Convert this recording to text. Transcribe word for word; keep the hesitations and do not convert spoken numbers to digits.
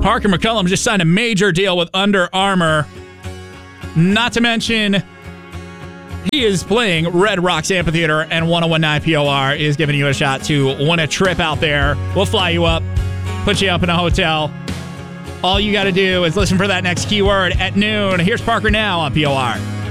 Parker McCollum just signed a major deal with Under Armour. Not to mention, he is playing Red Rocks Amphitheater, and ten nineteen P O R is giving you a shot to win a trip out there. We'll fly you up, put you up in a hotel. All you got to do is listen for that next keyword at noon. Here's Parker now on P O R.